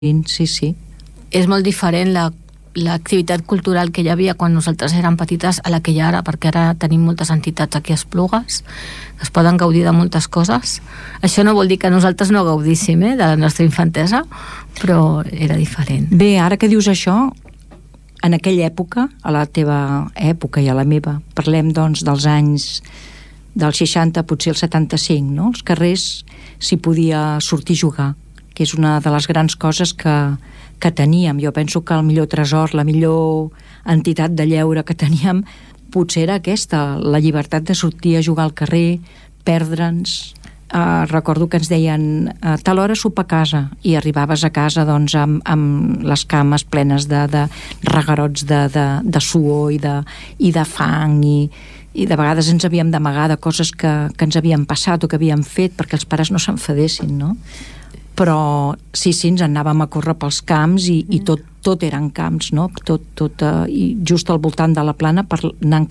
Sí, sí. És molt diferent l'activitat cultural que hi havia quan nosaltres érem petites a la que hi ha ara, perquè ara tenim moltes entitats aquí a Esplugues que es poden gaudir de moltes coses. Això no vol dir que nosaltres no gaudíssim de la nostra infantesa, però era diferent. Bé, ara que dius això, en aquella època, a la teva època i a la meva, parlem doncs dels anys dels 60, potser el 75, no? Els carrers s'hi podia sortir a jugar, que és una de les grans coses que teníem. Jo penso que el millor tresor, la millor entitat de lleure que teníem potser era aquesta, la llibertat de sortir a jugar al carrer, perdre'ns. Recordo que ens deien a tal hora sopar a casa, i arribaves a casa doncs amb les cames plenes de regarots de suor i de fang, i de vegades ens havíem d'amagar de coses que ens havien passat o que havíem fet perquè els pares no s'enfadessin, no? Però sí, ens anàvem a córrer pels camps i tot eren camps, no? I just al voltant de la Plana, anant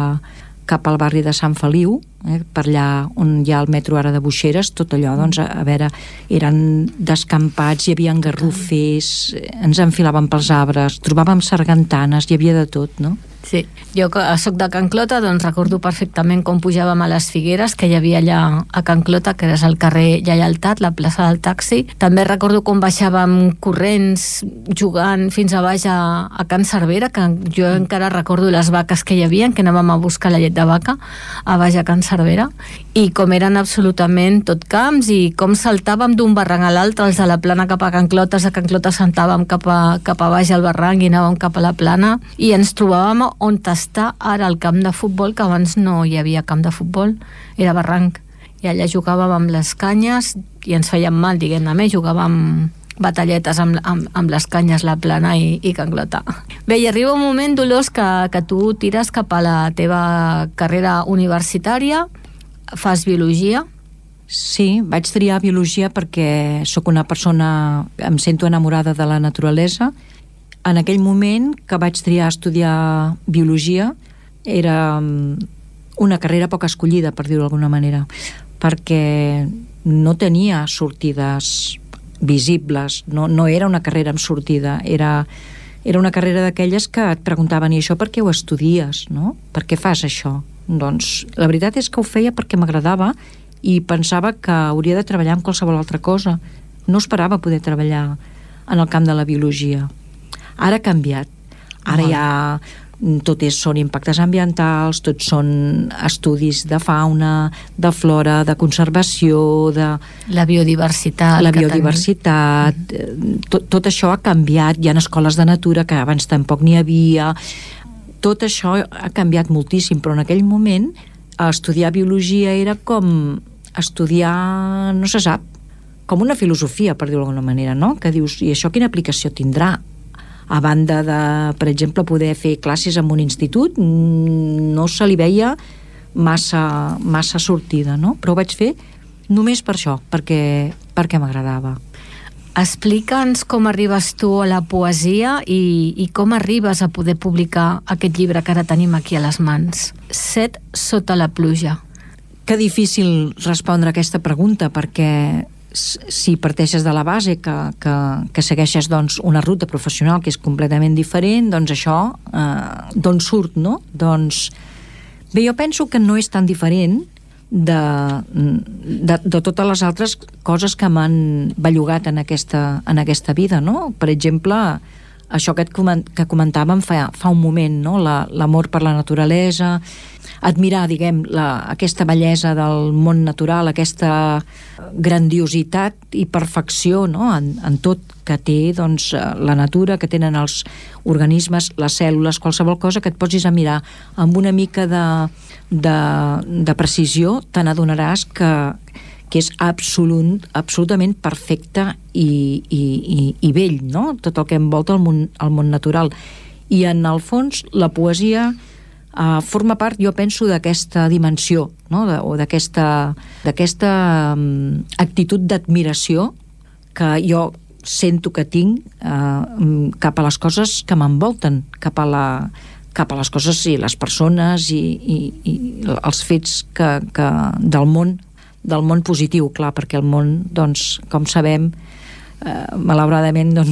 cap al barri de Sant Feliu, per allà on hi ha el metro ara de Boixeres, tot allò, doncs, a veure, eren descampats, hi havia garrofers, ens enfilàvem pels arbres, trobàvem sargantanes, hi havia de tot, no? Sí, jo que soc de Can Clota, doncs recordo perfectament com pujàvem a les Figueres, que hi havia allà a Can Clota, que és el carrer Lleialtat, la plaça del Taxi. També recordo com baixàvem corrents jugant fins a baix a Can Cervera, que jo encara recordo les vaques que hi havia, que anàvem a buscar la llet de vaca a baix a Can Cervera, i com eren absolutament tot camps, i com saltàvem d'un barranc a l'altre, els de la Plana cap a Can Clota, els de Can Clota saltàvem cap a baix al barranc i anàvem cap a la Plana, i ens trobàvem on està ara el camp de futbol, que abans no hi havia camp de futbol, era barranc, i allà jugàvem amb les canyes i ens feien mal, diguem-ne, jugàvem batalletes amb les canyes, la Plana i Can Clota. Bé, i arriba un moment, Dolors, que tu tires cap a la teva carrera universitària, fas biologia. Sí, vaig triar biologia perquè sóc una persona, em sento enamorada de la naturalesa. En aquell moment que vaig triar estudiar biologia era una carrera poc escollida, per dir-ho d'alguna manera, perquè no tenia sortides visibles, no era una carrera amb sortida, era una carrera d'aquelles que et preguntaven, i això per què ho estudies, no? Per què fas això? Doncs la veritat és que ho feia perquè m'agradava i pensava que hauria de treballar en qualsevol altra cosa. No esperava poder treballar en el camp de la biologia. Ara ha canviat. Ara ja són impactes ambientals, tot són estudis de fauna, de flora, de conservació, de la biodiversitat. Tot això ha canviat. Hi ha escoles de natura que abans tampoc n'hi havia. Tot això ha canviat moltíssim, però en aquell moment estudiar biologia era com estudiar, no se sap, com una filosofia, per dir-ho d'alguna manera, no? Que dius, i això quina aplicació tindrà? A banda de, per exemple, poder fer classes en un institut, no se li veia massa sortida, no? Però ho vaig fer només per això, perquè m'agradava. Explica'ns com arribes tu a la poesia i com arribes a poder publicar aquest llibre que ara tenim aquí a les mans. Set sota la pluja. Que difícil respondre a aquesta pregunta, perquè si parteixes de la base que segueixes doncs, una ruta professional que és completament diferent, doncs això d'on surt, no? Doncs bé, jo penso que no és tan diferent de totes les altres coses que m'han bellugat en aquesta vida, no? Per exemple, això que comentàvem fa un moment, no? L'amor per la naturalesa, admirar, diguem, aquesta bellesa del món natural, aquesta grandiositat i perfecció, no? En tot que té doncs, la natura, que tenen els organismes, les cèl·lules, qualsevol cosa que et posis a mirar amb una mica de precisió, te n'adonaràs que és absolutament perfecte i bell, no? Tot el que envolta el món natural. I en el fons la poesia forma part, jo penso, d'aquesta dimensió, no? O d'aquesta actitud d'admiració que jo sento que tinc cap a les coses que m'envolten, cap a les coses i les persones i els fets del món positiu, clar, perquè el món, doncs, com sabem, malauradament doncs,